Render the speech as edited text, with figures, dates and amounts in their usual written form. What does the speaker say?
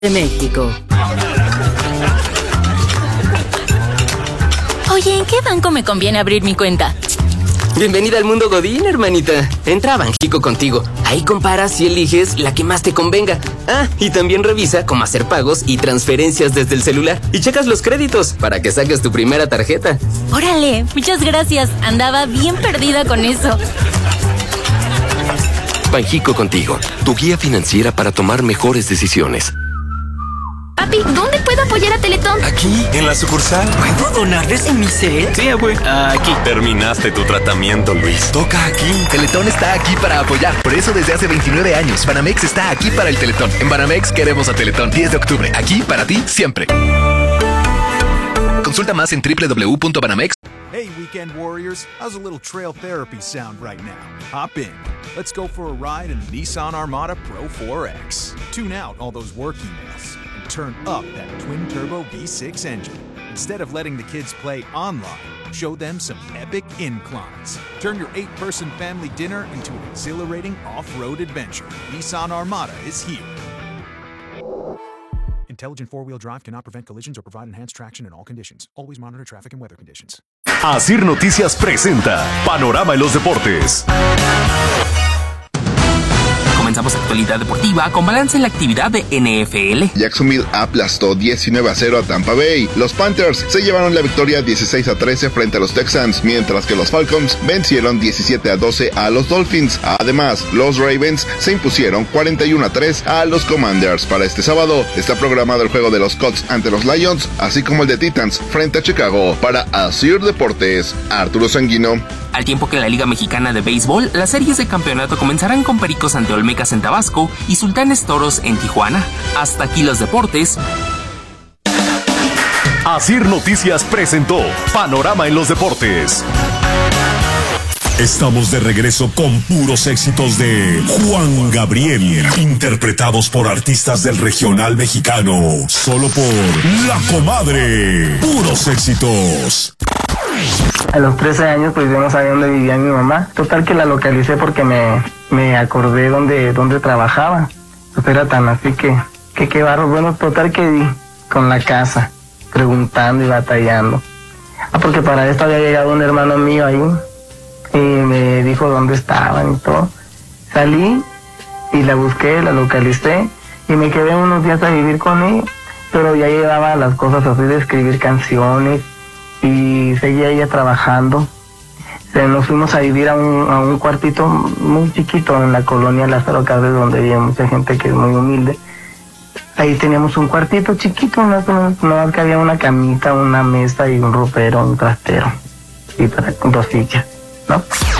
de México. Oye, ¿en qué banco me conviene abrir mi cuenta? Bienvenida al mundo Godín, hermanita. Entra a Banxico Contigo. Ahí comparas y eliges la que más te convenga. Ah, y también revisa cómo hacer pagos y transferencias desde el celular. Y checas los créditos para que saques tu primera tarjeta. Órale, muchas gracias. Andaba bien perdida con eso. Banxico Contigo, tu guía financiera para tomar mejores decisiones. Papi, ¿dónde puedo apoyar a Teletón? Aquí, en la sucursal. ¿Puedo donarles en mi set? Sí, abue. Aquí. Terminaste tu tratamiento, Luis. Toca aquí. Teletón está aquí para apoyar. Por eso desde hace 29 años, Banamex está aquí para el Teletón. En Banamex queremos a Teletón. 10 de octubre. Aquí para ti, siempre. Consulta más en www.banamex. Hey, Weekend Warriors. How's a little trail therapy sound right now? Hop in. Let's go for a ride in the Nissan Armada Pro 4X. Tune out all those work emails and turn up that twin-turbo V6 engine. Instead of letting the kids play online, show them some epic inclines. Turn your 8-person family dinner into an exhilarating off-road adventure. Nissan Armada is here. Intelligent four-wheel drive cannot prevent collisions or provide enhanced traction in all conditions. Always monitor traffic and weather conditions. Asir Noticias presenta Panorama en los Deportes. Comenzamos actualidad deportiva con balance en la actividad de NFL. Jacksonville aplastó 19-0 a Tampa Bay. Los Panthers se llevaron la victoria 16-13 frente a los Texans, mientras que los Falcons vencieron 17-12 a los Dolphins. Además, los Ravens se impusieron 41-3 a los Commanders. Para este sábado está programado el juego de los Colts ante los Lions, así como el de Titans frente a Chicago. Para Asir Deportes, Arturo Sanguino. Al tiempo que en la Liga Mexicana de Béisbol, las series de campeonato comenzarán con Pericos ante Olmecas en Tabasco y Sultanes Toros en Tijuana. Hasta aquí los deportes. Asir Noticias presentó Panorama en los Deportes. Estamos de regreso con puros éxitos de Juan Gabriel, interpretados por artistas del regional mexicano, solo por La Comadre. Puros éxitos. A los 13 años pues yo no sabía dónde vivía mi mamá. Total que la localicé porque me acordé dónde trabajaba. Pues era tan así que qué barro. Bueno, total que di con la casa, preguntando y batallando. Porque para esto había llegado un hermano mío ahí y me dijo dónde estaban y todo. Salí y la busqué, la localicé y me quedé unos días a vivir con ella, pero ya llevaba las cosas así de escribir canciones y seguía ella trabajando. Nos fuimos a vivir a un cuartito muy chiquito en la colonia Lázaro Cárdenas, donde había mucha gente que es muy humilde. Ahí teníamos un cuartito chiquito, no más que había una camita, una mesa y un ropero, un trastero y para 2 sillas, ¿no?